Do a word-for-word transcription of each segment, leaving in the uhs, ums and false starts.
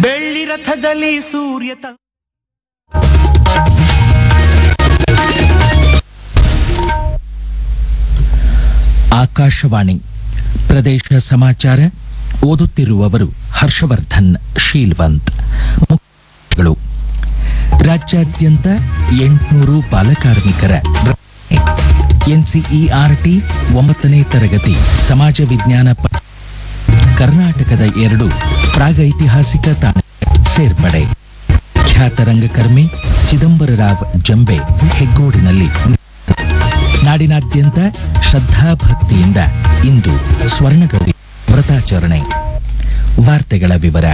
ಬೆಳ್ಳಿ ರಥದಲ್ಲಿ ಸೂರ್ಯ ತ ಆಕಾಶವಾಣಿ ಪ್ರದೇಶ ಸಮಾಚಾರ ಓದುತ್ತಿರುವವರು ಹರ್ಷವರ್ಧನ್ ಶೀಲ್ವಂತ್. ಮುಖ್ಯಗಳು: ರಾಜ್ಯಾದ್ಯಂತ ಎಂಟುನೂರು ಬಾಲಕಾರ್ಮಿಕರ ಎನ್ಸಿಇಆರ್ಟಿ ಒಂಬತ್ತನೇ ತರಗತಿ ಸಮಾಜ ವಿಜ್ಞಾನ ಪ- ಕರ್ನಾಟಕದ ಎರಡು ಪ್ರಾಗೈತಿಹಾಸಿಕ ತಾಣಗಳ ಸೇರ್ಪಡೆ. ಖ್ಯಾತ ರಂಗಕರ್ಮಿ ಚಿದಂಬರರಾವ್ ಜಂಬೆ ಹೆಗ್ಗೋಡಿನಲ್ಲಿ. ನಾಡಿನಾದ್ಯಂತ ಶ್ರದ್ಧಾಭಕ್ತಿಯಿಂದ ಇಂದು ಸ್ವರ್ಣಗೌರಿ ವ್ರತಾಚರಣೆ. ವಾರ್ತೆಗಳ ವಿವರ.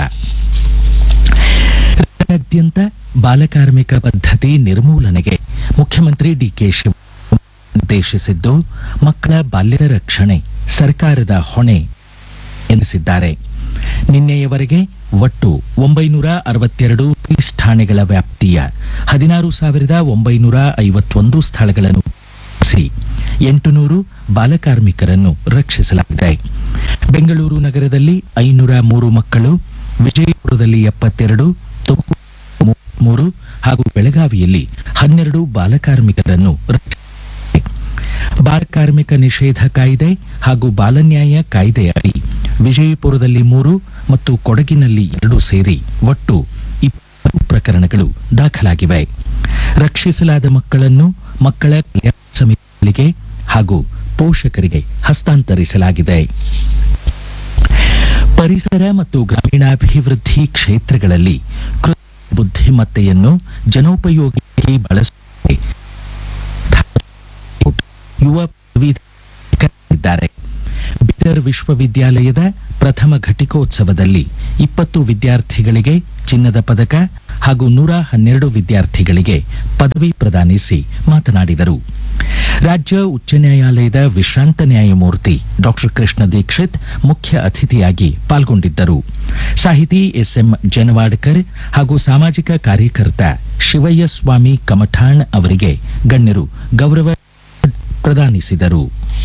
ರಾಜ್ಯಾದ್ಯಂತ ಬಾಲಕಾರ್ಮಿಕ ಪದ್ಧತಿ ನಿರ್ಮೂಲನೆಗೆ ಮುಖ್ಯಮಂತ್ರಿ ಡಿಕೆ ಶಿವಕುಮಾರ್ ನಿರ್ದೇಶಿಸಿದ್ದು, ಮಕ್ಕಳ ಬಾಲ್ಯದ ರಕ್ಷಣೆ ಸರ್ಕಾರದ ಹೊಣೆ ಎನಿಸಿದ್ದಾರೆ. ನಿನ್ನೆಯವರೆಗೆ ಒಟ್ಟು ಒಂಬೈನೂರ ಅರವತ್ತೆರಡು ಪೊಲೀಸ್ ಠಾಣೆಗಳ ವ್ಯಾಪ್ತಿಯ ಹದಿನಾರು ಸಾವಿರದ ಒಂಬೈನೂರ ಐವತ್ತೊಂದು ಸ್ಥಳಗಳನ್ನು ಎಂಟುನೂರು ಬಾಲಕಾರ್ಮಿಕರನ್ನು ರಕ್ಷಿಸಲಾಗಿದೆ. ಬೆಂಗಳೂರು ನಗರದಲ್ಲಿ ಐನೂರ ಮೂರು ಮಕ್ಕಳು, ವಿಜಯಪುರದಲ್ಲಿ ಎಪ್ಪತ್ತೆರಡು, ತುಮಕೂರು ಮೂವತ್ಮೂರು ಹಾಗೂ ಬೆಳಗಾವಿಯಲ್ಲಿ ಹನ್ನೆರಡು ಬಾಲಕಾರ್ಮಿಕರನ್ನು ರಕ್ಷಿಸಲಾಗಿದೆ. ಬಾಲಕಾರ್ಮಿಕ ನಿಷೇಧ ಕಾಯ್ದೆ ಹಾಗೂ ಬಾಲನ್ಯಾಯ ಕಾಯ್ದೆಯಡಿ ವಿಜಯಪುರದಲ್ಲಿ ಮೂರು ಮತ್ತು ಕೊಡಗಿನಲ್ಲಿ ಎರಡು ಸೇರಿ ಒಟ್ಟು ಇಪ್ಪತ್ತು ಪ್ರಕರಣಗಳು ದಾಖಲಾಗಿವೆ. ರಕ್ಷಿಸಲಾದ ಮಕ್ಕಳನ್ನು ಮಕ್ಕಳ ಕಲ್ಯಾಣ ಸಮಿತಿಗಳಿಗೆ ಹಾಗೂ ಪೋಷಕರಿಗೆ ಹಸ್ತಾಂತರಿಸಲಾಗಿದೆ. ಪರಿಸರ ಮತ್ತು ಗ್ರಾಮೀಣಾಭಿವೃದ್ಧಿ ಕ್ಷೇತ್ರಗಳಲ್ಲಿ ಕೃತಕ ಬುದ್ಧಿಮತ್ತೆಯನ್ನು ಜನೋಪಯೋಗಿ ಬಳಸುವ ಯುವ ಪದವೀಧರರಿದ್ದಾರೆ. ಬೀದರ್ ವಿಶ್ವವಿದ್ಯಾಲಯದ ಪ್ರಥಮ ಘಟಿಕೋತ್ಸವದಲ್ಲಿ ಇಪ್ಪತ್ತು ವಿದ್ಯಾರ್ಥಿಗಳಿಗೆ ಚಿನ್ನದ ಪದಕ ಹಾಗೂ ನೂರ ಹನ್ನೆರಡು ವಿದ್ಯಾರ್ಥಿಗಳಿಗೆ ಪದವಿ ಪ್ರದಾನಿಸಿ ಮಾತನಾಡಿದರು. ರಾಜ್ಯ ಉಚ್ಚ ನ್ಯಾಯಾಲಯದ ವಿಶ್ರಾಂತ ನ್ಯಾಯಮೂರ್ತಿ ಡಾಕ್ಟರ್ ಕೃಷ್ಣ ದೀಕ್ಷಿತ್ ಮುಖ್ಯ ಅತಿಥಿಯಾಗಿ ಪಾಲ್ಗೊಂಡಿದ್ದರು. ಸಾಹಿತಿ ಎಸ್ಎಂ ಜನವಾಡ್ಕರ್ ಹಾಗೂ ಸಾಮಾಜಿಕ ಕಾರ್ಯಕರ್ತ ಶಿವಯ್ಯ ಸ್ವಾಮಿ ಕಮಠಾಣ್ ಅವರಿಗೆ ಗಣ್ಯರು ಗೌರವ ಪ್ರದಾನಿಸಿದರು.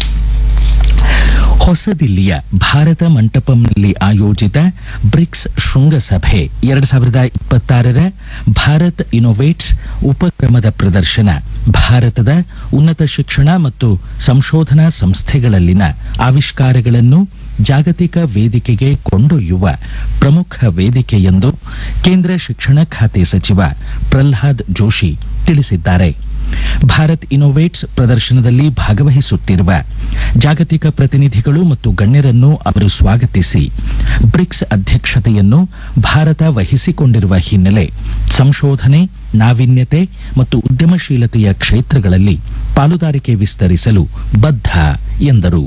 ಹೊಸದಿಲ್ಲಿಯ ಭಾರತ ಮಂಟಪಂನಲ್ಲಿ ಆಯೋಜಿತ ಬ್ರಿಕ್ಸ್ ಶೃಂಗಸಭೆ ಎರಡು ಸಾವಿರದ ಇಪ್ಪತ್ತಾರರ ಭಾರತ್ ಇನೋವೇಟ್ಸ್ ಉಪಕ್ರಮದ ಪ್ರದರ್ಶನ ಭಾರತದ ಉನ್ನತ ಶಿಕ್ಷಣ ಮತ್ತು ಸಂಶೋಧನಾ ಸಂಸ್ಥೆಗಳಲ್ಲಿನ ಆವಿಷ್ಕಾರಗಳನ್ನು ಜಾಗತಿಕ ವೇದಿಕೆಗೆ ಕೊಂಡೊಯ್ಯುವ ಪ್ರಮುಖ ವೇದಿಕೆ ಎಂದು ಕೇಂದ್ರ ಶಿಕ್ಷಣ ಖಾತೆ ಸಚಿವ ಪ್ರಹ್ಲಾದ್ ಜೋಶಿ ತಿಳಿಸಿದ್ದಾರೆ. ಭಾರತ್ ಇನೋವೇಟ್ಸ್ ಪ್ರದರ್ಶನದಲ್ಲಿ ಭಾಗವಹಿಸುತ್ತಿರುವ ಜಾಗತಿಕ ಪ್ರತಿನಿಧಿಗಳು ಮತ್ತು ಗಣ್ಯರನ್ನು ಅವರು ಸ್ವಾಗತಿಸಿ ಬ್ರಿಕ್ಸ್ ಅಧ್ಯಕ್ಷತೆಯನ್ನು ಭಾರತ ವಹಿಸಿಕೊಂಡಿರುವ ಹಿನ್ನೆಲೆ ಸಂಶೋಧನೆ, ನಾವೀನ್ಯತೆ ಮತ್ತು ಉದ್ಯಮಶೀಲತೆಯ ಕ್ಷೇತ್ರಗಳಲ್ಲಿ ಪಾಲುದಾರಿಕೆ ವಿಸ್ತರಿಸಲು ಬದ್ಧ ಎಂದರು.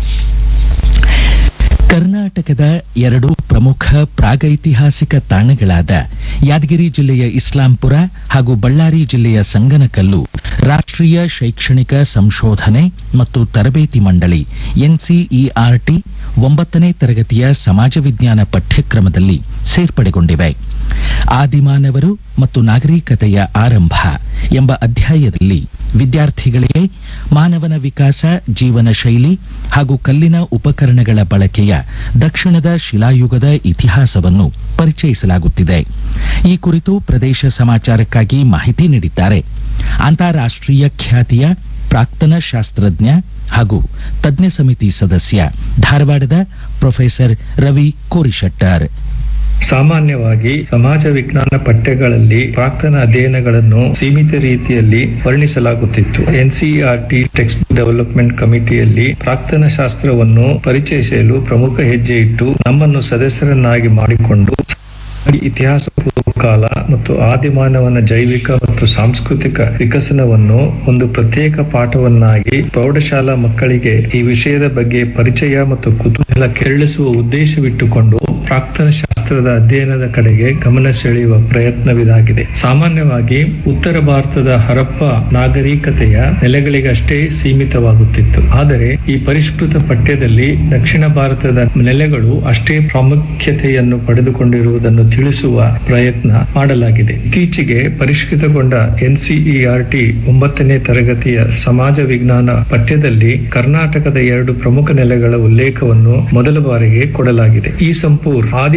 ಕರ್ನಾಟಕದ ಎರಡು ಪ್ರಮುಖ ಪ್ರಾಗೈತಿಹಾಸಿಕ ತಾಣಗಳಾದ ಯಾದಗಿರಿ ಜಿಲ್ಲೆಯ ಇಸ್ಲಾಂಪುರ ಹಾಗೂ ಬಳ್ಳಾರಿ ಜಿಲ್ಲೆಯ ಸಂಗನಕಲ್ಲು ರಾಷ್ಟ್ರೀಯ ಶೈಕ್ಷಣಿಕ ಸಂಶೋಧನೆ ಮತ್ತು ತರಬೇತಿ ಮಂಡಳಿ ಎನ್ಸಿಇಆರ್ಟಿ ಒಂಬತ್ತನೇ ತರಗತಿಯ ಸಮಾಜ ವಿಜ್ಞಾನ ಪಠ್ಯಕ್ರಮದಲ್ಲಿ ಸೇರ್ಪಡೆಗೊಂಡಿವೆ. ಆದಿಮಾನವರು ಮತ್ತು ನಾಗರಿಕತೆಯ ಆರಂಭ ಎಂಬ ಅಧ್ಯಾಯದಲ್ಲಿ ವಿದ್ಯಾರ್ಥಿಗಳಿಗೆ ಮಾನವನ ವಿಕಾಸ, ಜೀವನ ಶೈಲಿ ಹಾಗೂ ಕಲ್ಲಿನ ಉಪಕರಣಗಳ ಬಳಕೆಯ ದಕ್ಷಿಣದ ಶಿಲಾಯುಗದ ಇತಿಹಾಸವನ್ನು ಪರಿಚಯಿಸಲಾಗುತ್ತಿದೆ. ಈ ಕುರಿತು ಪ್ರದೇಶ ಸಮಾಚಾರಕ್ಕಾಗಿ ಮಾಹಿತಿ ನೀಡಿದ್ದಾರೆ ಅಂತಾರಾಷ್ಟ್ರೀಯ ಖ್ಯಾತಿಯ ಪ್ರಾಕ್ತನ ಶಾಸ್ತ್ರಜ್ಞ ಹಾಗೂ ತಜ್ಞ ಸಮಿತಿ ಸದಸ್ಯ ಧಾರವಾಡದ ಪ್ರೊಫೆಸರ್ ರವಿ ಕೋರಿಶೆಟ್ಟರ್. ಸಾಮಾನ್ಯವಾಗಿ ಸಮಾಜ ವಿಜ್ಞಾನ ಪಠ್ಯಗಳಲ್ಲಿ ಪ್ರಾಕ್ತನ ಅಧ್ಯಯನಗಳನ್ನು ಸೀಮಿತ ರೀತಿಯಲ್ಲಿ ವರ್ಣಿಸಲಾಗುತ್ತಿತ್ತು. ಎನ್ಸಿಇಆರ್ಟಿ ಟೆಕ್ಸ್ಟ್ ಡೆವಲಪ್ಮೆಂಟ್ ಕಮಿಟಿಯಲ್ಲಿ ಪ್ರಾಕ್ತನ ಶಾಸ್ತ್ರವನ್ನು ಪರಿಚಯಿಸಲು ಪ್ರಮುಖ ಹೆಜ್ಜೆ ಇಟ್ಟು ನಮ್ಮನ್ನು ಸದಸ್ಯರನ್ನಾಗಿ ಮಾಡಿಕೊಂಡು ಇತಿಹಾಸ ಕಾಲ ಮತ್ತು ಆದಿಮಾನವನ ಜೈವಿಕ ಮತ್ತು ಸಾಂಸ್ಕೃತಿಕ ವಿಕಸನವನ್ನು ಒಂದು ಪ್ರತ್ಯೇಕ ಪಾಠವನ್ನಾಗಿ ಪ್ರೌಢಶಾಲಾ ಮಕ್ಕಳಿಗೆ ಈ ವಿಷಯದ ಬಗ್ಗೆ ಪರಿಚಯ ಮತ್ತು ಕುತೂಹಲ ಕೆರಳಿಸುವ ಉದ್ದೇಶವಿಟ್ಟುಕೊಂಡು ಪ್ರಾಕ್ತನ ಶಾಸ್ತ್ರದ ಅಧ್ಯಯನದ ಕಡೆಗೆ ಗಮನ ಸೆಳೆಯುವ ಪ್ರಯತ್ನವಿದಾಗಿದೆ. ಸಾಮಾನ್ಯವಾಗಿ ಉತ್ತರ ಭಾರತದ ಹರಪ್ಪ ನಾಗರಿಕತೆಯ ನೆಲೆಗಳಿಗಷ್ಟೇ ಸೀಮಿತವಾಗುತ್ತಿತ್ತು. ಆದರೆ ಈ ಪರಿಷ್ಕೃತ ಪಠ್ಯದಲ್ಲಿ ದಕ್ಷಿಣ ಭಾರತದ ನೆಲೆಗಳು ಅಷ್ಟೇ ಪ್ರಾಮುಖ್ಯತೆಯನ್ನು ಪಡೆದುಕೊಂಡಿರುವುದನ್ನು ತಿಳಿಸುವ ಪ್ರಯತ್ನ ಮಾಡಲಾಗಿದೆ. ಇತ್ತೀಚೆಗೆ ಪರಿಷ್ಕೃತಗೊಂಡ ಎನ್ಸಿಇಆರ್ಟಿ ಒಂಬತ್ತನೇ ತರಗತಿಯ ಸಮಾಜ ವಿಜ್ಞಾನ ಪಠ್ಯದಲ್ಲಿ ಕರ್ನಾಟಕದ ಎರಡು ಪ್ರಮುಖ ನೆಲೆಗಳ ಉಲ್ಲೇಖವನ್ನು ಮೊದಲ ಬಾರಿಗೆ ಕೊಡಲಾಗಿದೆ. ಈ ಸಂಪೂರ್ಣ ಆದಿಹಳೇಶ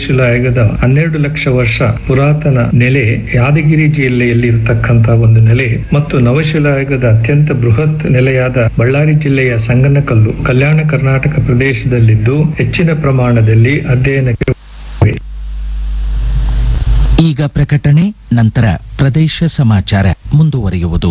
ನವಶಿಲಾಯುಗದ ಹನ್ನೆರಡು ಲಕ್ಷ ವರ್ಷ ಪುರಾತನ ನೆಲೆ ಯಾದಗಿರಿ ಜಿಲ್ಲೆಯಲ್ಲಿ ಇರತಕ್ಕಂತಹ ಒಂದು ನೆಲೆ ಮತ್ತು ನವಶಿಲಾಯುಗದ ಅತ್ಯಂತ ಬೃಹತ್ ನೆಲೆಯಾದ ಬಳ್ಳಾರಿ ಜಿಲ್ಲೆಯ ಸಂಗನಕಲ್ಲು ಕಲ್ಯಾಣ ಕರ್ನಾಟಕ ಪ್ರದೇಶದಲ್ಲಿದ್ದು ಹೆಚ್ಚಿನ ಪ್ರಮಾಣದಲ್ಲಿ ಅಧ್ಯಯನಕ್ಕೆ ಈಗ ಪ್ರಕಟಣೆ, ನಂತರ ಪ್ರದೇಶ ಸಮಾಚಾರ ಮುಂದುವರಿಯುವುದು.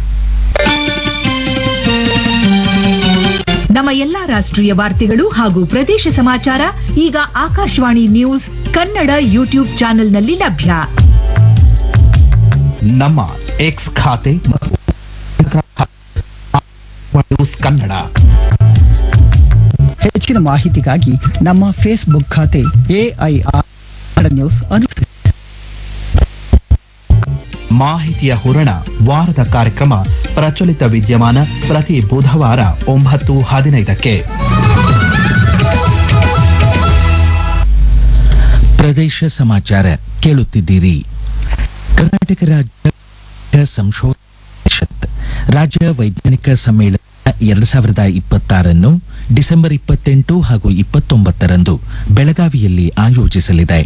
ನಮ್ಮ ಎಲ್ಲಾ ರಾಷ್ಟ್ರೀಯ ವಾರ್ತೆಗಳು ಹಾಗೂ ಪ್ರದೇಶ ಸಮಾಚಾರ ಈಗ ಆಕಾಶವಾಣಿ ನ್ಯೂಸ್ ಕನ್ನಡ ಯೂಟ್ಯೂಬ್ ಚಾನೆಲ್ನಲ್ಲಿ ಲಭ್ಯ. ನಮ್ಮ ಎಕ್ಸ್ ಖಾತೆ ಮತ್ತು ನ್ಯೂಸ್ ಕನ್ನಡ. ಹೆಚ್ಚಿನ ಮಾಹಿತಿಗಾಗಿ ನಮ್ಮ ಫೇಸ್ಬುಕ್ ಖಾತೆ ಎಐಆರ್ ನ್ಯೂಸ್ ಅನುಸರಿಸಿ. ಮಾಹಿತಿಯ ಹೂರಣ ವಾರದ ಕಾರ್ಯಕ್ರಮ ಪ್ರಚಲಿತ ವಿದ್ಯಮಾನ ಪ್ರತಿ ಬುಧವಾರ ಒಂಬತ್ತು ಹದಿನೈದಕ್ಕೆ. ಪ್ರದೇಶ ಸಮಾಚಾರ ಕೇಳುತ್ತಿದ್ದೀರಿ. ಕರ್ನಾಟಕ ರಾಜ್ಯ ಸಂಶೋಧನಾ ಪರಿಷತ್ ರಾಜ್ಯ ವೈಜ್ಞಾನಿಕ ಸಮ್ಮೇಳನ ಎರಡ್ ಸಾವಿರದ ಇಪ್ಪತ್ತಾರನ್ನು ಡಿಸೆಂಬರ್ ಇಪ್ಪತ್ತೆಂಟು ಹಾಗೂ ಇಪ್ಪತ್ತೊಂಬತ್ತರಂದು ಬೆಳಗಾವಿಯಲ್ಲಿ ಆಯೋಜಿಸಲಿದೆ.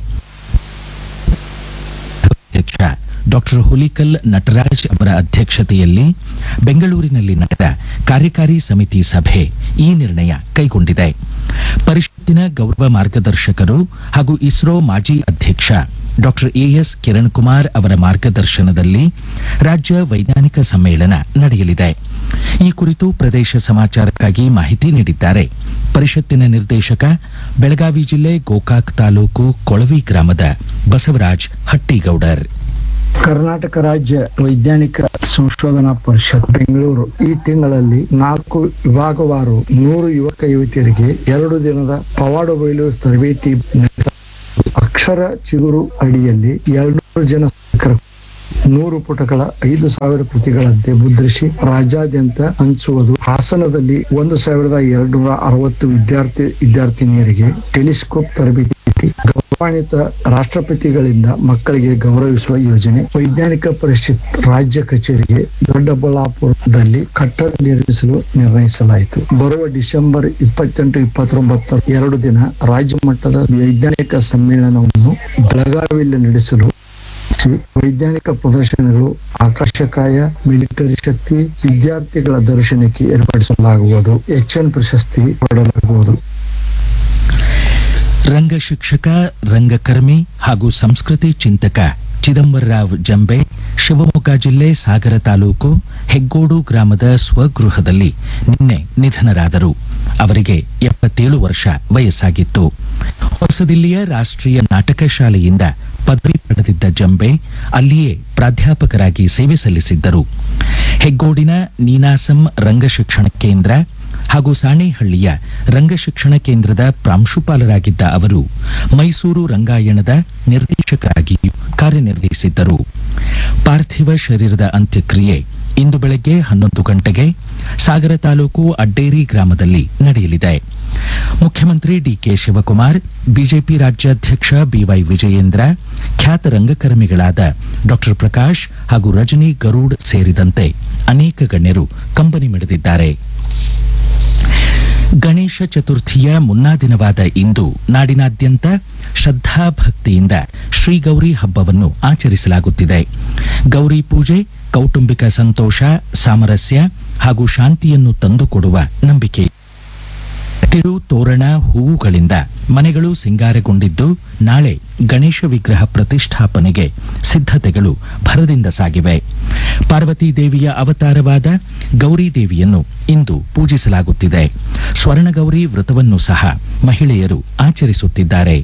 ಅಧ್ಯಕ್ಷ ಡಾಕ್ಟರ್ ಹುಲಿಕಲ್ ನಟರಾಜ್ ಅವರ ಅಧ್ಯಕ್ಷತೆಯಲ್ಲಿ ಬೆಂಗಳೂರಿನಲ್ಲಿ ನಡೆದ ಕಾರ್ಯಕಾರಿ ಸಮಿತಿ ಸಭೆ ಈ ನಿರ್ಣಯ ಕೈಗೊಂಡಿದೆ. ಪರಿಷತ್ತಿನ ಗೌರವ ಮಾರ್ಗದರ್ಶಕರು ಹಾಗೂ ಇಸ್ರೋ ಮಾಜಿ ಅಧ್ಯಕ್ಷ ಡಾಕ್ಟರ್ ಎಎಸ್ ಕಿರಣ್ ಕುಮಾರ್ ಅವರ ಮಾರ್ಗದರ್ಶನದಲ್ಲಿ ರಾಜ್ಯ ವೈಜ್ಞಾನಿಕ ಸಮ್ಮೇಳನ ನಡೆಯಲಿದೆ. ಈ ಕುರಿತು ಪ್ರದೇಶ ಸಮಾಚಾರಕ್ಕಾಗಿ ಮಾಹಿತಿ ನೀಡಿದ್ದಾರೆ ಪರಿಷತ್ತಿನ ನಿರ್ದೇಶಕ, ಬೆಳಗಾವಿ ಜಿಲ್ಲೆ ಗೋಕಾಕ್ ತಾಲೂಕು ಕೊಳವಿ ಗ್ರಾಮದ ಬಸವರಾಜ್ ಹಟ್ಟಿಗೌಡರ್. ಕರ್ನಾಟಕ ರಾಜ್ಯ ವೈಜ್ಞಾನಿಕ ಸಂಶೋಧನಾ ಪರಿಷತ್ ಬೆಂಗಳೂರು ಈ ತಿಂಗಳಲ್ಲಿ ನಾಲ್ಕು ವಿಭಾಗವಾರು ನೂರು ಯುವಕ ಯುವತಿಯರಿಗೆ ಎರಡು ದಿನದ ಪವಾಡ ಬಯಲು ತರಬೇತಿ ಅಕ್ಷರ ಚಿಗುರು ಅಡಿಯಲ್ಲಿ ಎರಡ್ನೂರು ಜನ ನೂರು ಪುಟಗಳ ಐದು ಸಾವಿರ ಕೃತಿಗಳಂತೆ ಮುದ್ರಿಸಿ ರಾಜ್ಯಾದ್ಯಂತ ಹಂಚುವುದು. ಹಾಸನದಲ್ಲಿ ಒಂದು ಸಾವಿರದ ಎರಡು ನೂರ ಅರವತ್ತು ವಿದ್ಯಾರ್ಥಿ ವಿದ್ಯಾರ್ಥಿನಿಯರಿಗೆ ಟೆಲಿಸ್ಕೋಪ್ ತರಬೇತಿ. ಗೌರವಾನ್ವಿತ ರಾಷ್ಟ್ರಪತಿಗಳಿಂದ ಮಕ್ಕಳಿಗೆ ಗೌರವಿಸುವ ಯೋಜನೆ. ವೈಜ್ಞಾನಿಕ ಪರಿಷತ್ ರಾಜ್ಯ ಕಚೇರಿಗೆ ದೊಡ್ಡಬಳ್ಳಾಪುರದಲ್ಲಿ ಕಟ್ಟಡ ನಿರ್ಮಿಸಲು ನಿರ್ಣಯಿಸಲಾಯಿತು. ಬರುವ ಡಿಸೆಂಬರ್ ಇಪ್ಪತ್ತೆಂಟು ಇಪ್ಪತ್ತೊಂಬತ್ತರ ಎರಡು ದಿನ ರಾಜ್ಯ ಮಟ್ಟದ ವೈಜ್ಞಾನಿಕ ಸಮ್ಮೇಳನವನ್ನು ಬೆಳಗಾವಿಯಲ್ಲಿ ನಡೆಸಲು ವೈಜ್ಞಾನಿಕ ಪ್ರದರ್ಶನಗಳು, ಆಕಾಶಕಾಯ, ಮಿಲಿಟರಿ ಶಕ್ತಿ, ವಿದ್ಯಾರ್ಥಿಗಳ ದರ್ಶನಕ್ಕೆ ಏರ್ಪಡಿಸಲಾಗುವುದು. ಎಚ್ಎನ್ ಪ್ರಶಸ್ತಿ ಕೊಡಲಾಗುವುದು. ರಂಗ ಶಿಕ್ಷಕ, ರಂಗಕರ್ಮಿ ಹಾಗೂ ಸಂಸ್ಕೃತಿ ಚಿಂತಕ ಚಿದಂಬರರಾವ್ ಜಂಬೆ ಶಿವಮೊಗ್ಗ ಜಿಲ್ಲೆ ಸಾಗರ ತಾಲೂಕು ಹೆಗ್ಗೋಡು ಗ್ರಾಮದ ಸ್ವಗೃಹದಲ್ಲಿ ನಿನ್ನೆ ನಿಧನರಾದರು. ಅವರಿಗೆ ಎಪ್ಪತ್ತೇಳು ವರ್ಷ ವಯಸ್ಸಾಗಿತ್ತು. ಹೊಸದಿಲ್ಲಿಯ ರಾಷ್ಟ್ರೀಯ ನಾಟಕ ಶಾಲೆಯಿಂದ ಪದವಿ ಪಡೆದಿದ್ದ ಜಂಬೆ ಅಲ್ಲಿಯೇ ಪ್ರಾಧ್ಯಾಪಕರಾಗಿ ಸೇವೆ ಸಲ್ಲಿಸಿದ್ದರು. ಹೆಗ್ಗೋಡಿನ ನೀನಾಸಂ ರಂಗಶಿಕ್ಷಣ ಕೇಂದ್ರ ಹಾಗೂ ಸಾಣೇಹಳ್ಳಿಯ ರಂಗಶಿಕ್ಷಣ ಕೇಂದ್ರದ ಪ್ರಾಂಶುಪಾಲರಾಗಿದ್ದ ಅವರು ಮೈಸೂರು ರಂಗಾಯಣದ ನಿರ್ದೇಶಕರಾಗಿಯೂ ಕಾರ್ಯನಿರ್ವಹಿಸಿದ್ದರು. ಪಾರ್ಥಿವ ಶರೀರದ ಅಂತ್ಯಕ್ರಿಯೆ ಇಂದು ಬೆಳಗ್ಗೆ ಹನ್ನೊಂದು ಗಂಟೆಗೆ ಸಾಗರ ತಾಲೂಕು ಅಡ್ಡೇರಿ ಗ್ರಾಮದಲ್ಲಿ ನಡೆಯಲಿದೆ. ಮುಖ್ಯಮಂತ್ರಿ ಡಿಕೆ ಶಿವಕುಮಾರ್, ಬಿಜೆಪಿ ರಾಜ್ಯಾಧ್ಯಕ್ಷ ಬಿವೈ ವಿಜಯೇಂದ್ರ, ಖ್ಯಾತ ರಂಗಕರ್ಮಿಗಳಾದ ಡಾಕ್ಟರ್ ಪ್ರಕಾಶ್ ಹಾಗೂ ರಜನಿ ಗರುಡ್ ಸೇರಿದಂತೆ ಅನೇಕ ಗಣ್ಯರು ಕಂಬನಿ ಮಿಡಿದಿದ್ದಾರೆ. ಗಣೇಶ ಚತುರ್ಥಿಯ ಮುನ್ನಾ ದಿನವಾದ ಇಂದು ನಾಡಿನಾದ್ಯಂತ ಶ್ರದ್ಧಾಭಕ್ತಿಯಿಂದ ಶ್ರೀಗೌರಿ ಹಬ್ಬವನ್ನು ಆಚರಿಸಲಾಗುತ್ತಿದೆ. ಗೌರಿ ಪೂಜೆ ಕೌಟುಂಬಿಕ ಸಂತೋಷ, ಸಾಮರಸ್ಯ ಹಾಗೂ ಶಾಂತಿಯನ್ನು ತಂದುಕೊಡುವ ನಂಬಿಕೆ. ತಿರು ತೋರಣ, ಹೂವುಗಳಿಂದ ಮನೆಗಳು ಸಿಂಗಾರಗೊಂಡಿದ್ದು ನಾಳೆ ಗಣೇಶ ವಿಗ್ರಹ ಪ್ರತಿಷ್ಠಾಪನೆಗೆ ಸಿದ್ಧತೆಗಳು ಭರದಿಂದ ಸಾಗಿವೆ. ಪಾರ್ವತಿ ದೇವಿಯ ಅವತಾರವಾದ ಗೌರಿ ದೇವಿಯನ್ನು ಇಂದು ಪೂಜಿಸಲಾಗುತ್ತಿದೆ. ಸ್ವರ್ಣಗೌರಿ ವ್ರತವನ್ನು ಸಹ ಮಹಿಳೆಯರು ಆಚರಿಸುತ್ತಿದ್ದಾರೆ.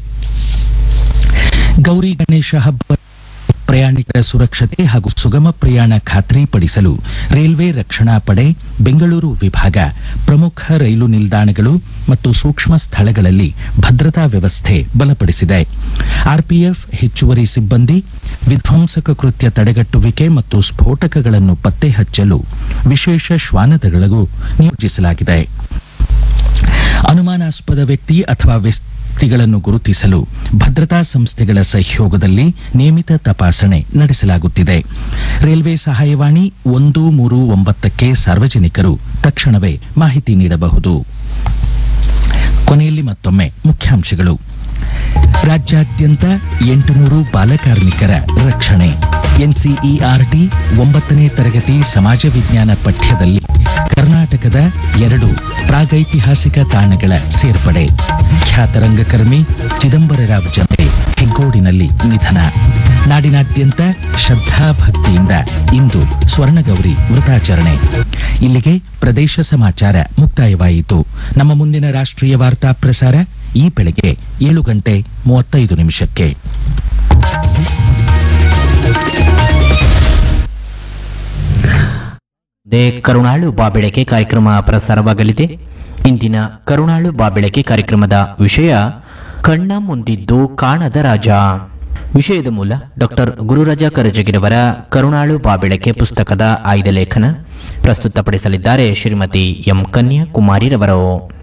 ಗೌರಿ ಗಣೇಶ ಹಬ್ಬ ಪ್ರಯಾಣಿಕರ ಸುರಕ್ಷತೆ ಹಾಗೂ ಸುಗಮ ಪ್ರಯಾಣ ಖಾತ್ರಿಪಡಿಸಲು ರೈಲ್ವೆ ರಕ್ಷಣಾ ಪಡೆ ಬೆಂಗಳೂರು ವಿಭಾಗ ಪ್ರಮುಖ ರೈಲು ನಿಲ್ದಾಣಗಳು ಮತ್ತು ಸೂಕ್ಷ್ಮ ಸ್ಥಳಗಳಲ್ಲಿ ಭದ್ರತಾ ವ್ಯವಸ್ಥೆ ಬಲಪಡಿಸಿದೆ. ಆರ್ಪಿಎಫ್ ಹೆಚ್ಚುವರಿ ಸಿಬ್ಬಂದಿ ವಿಧ್ವಂಸಕ ಕೃತ್ಯ ತಡೆಗಟ್ಟುವಿಕೆ ಮತ್ತು ಸ್ಫೋಟಕಗಳನ್ನು ಪತ್ತೆ ಹಚ್ಚಲು ವಿಶೇಷ ಶ್ವಾನದಳಗೂ ನಿಯೋಜಿಸಲಾಗಿದೆ. ಅನುಮಾನಾಸ್ಪದ ವ್ಯಕ್ತಿ ಅಥವಾ ವ್ಯಕ್ತಿಗಳನ್ನು ಗುರುತಿಸಲು ಭದ್ರತಾ ಸಂಸ್ಥೆಗಳ ಸಹಯೋಗದಲ್ಲಿ ನಿಯಮಿತ ತಪಾಸಣೆ ನಡೆಸಲಾಗುತ್ತಿದೆ. ರೈಲ್ವೆ ಸಹಾಯವಾಣಿ ಒಂದು ಮೂರು ಒಂಬತ್ತಕ್ಕೆ ಸಾರ್ವಜನಿಕರು ತಕ್ಷಣವೇ ಮಾಹಿತಿ ನೀಡಬಹುದು. ಕೊನೆಯಲ್ಲಿ ಮತ್ತೊಮ್ಮೆ ಮುಖ್ಯಾಂಶಗಳು. ರಾಜ್ಯಾದ್ಯಂತ ಎಂಟುನೂರು ಬಾಲಕಾರ್ಮಿಕರ ರಕ್ಷಣೆ. ಎನ್ಸಿಇಆರ್ಟಿ ಒಂಬತ್ತನೇ ತರಗತಿ ಸಮಾಜ ವಿಜ್ಞಾನ ಪಠ್ಯದಲ್ಲಿ ಕರ್ನಾಟಕದ ಎರಡು ಪ್ರಾಗೈತಿಹಾಸಿಕ ತಾಣಗಳ ಸೇರ್ಪಡೆ. ಖ್ಯಾತ ರಂಗಕರ್ಮಿ ಚಿದಂಬರರಾವ್ ಜಂಬೆ ಹೆಗ್ಗೋಡಿನಲ್ಲಿ ನಿಧನ. ನಾಡಿನಾದ್ಯಂತ ಶ್ರದ್ಧಾಭಕ್ತಿಯಿಂದ ಇಂದು ಸ್ವರ್ಣಗೌರಿ ವೃತಾಚರಣೆ. ಇಲ್ಲಿಗೆ ಪ್ರದೇಶ ಸಮಾಚಾರ ಮುಕ್ತಾಯವಾಯಿತು. ನಮ್ಮ ಮುಂದಿನ ರಾಷ್ಟ್ರೀಯ ವಾರ್ತಾ ಪ್ರಸಾರ ಈ ಬೆಳಗ್ಗೆ ಏಳು ಗಂಟೆ ಮೂವತ್ತೈದು ನಿಮಿಷಕ್ಕೆ. ದೇ ಕರುಣಾಳು ಬಾಬೆಳಕೆ ಕಾರ್ಯಕ್ರಮ ಪ್ರಸಾರವಾಗಲಿದೆ. ಇಂದಿನ ಕರುಣಾಳು ಬಾಬೆಳಕೆ ಕಾರ್ಯಕ್ರಮದ ವಿಷಯ ಕಣ್ಣ ಮುಂದಿದ್ದು ಕಾಣದ ರಾಜ. ವಿಷಯದ ಮೂಲ ಡಾಕ್ಟರ್ ಗುರುರಾಜ ಕರಜಗಿರವರ ಕರುಣಾಳು ಬಾಬೆಳಕೆ ಪುಸ್ತಕದ ಆಯ್ದ ಲೇಖನ. ಪ್ರಸ್ತುತಪಡಿಸಲಿದ್ದಾರೆ ಶ್ರೀಮತಿ ಎಂ ಕನ್ಯಾಕುಮಾರಿರವರು.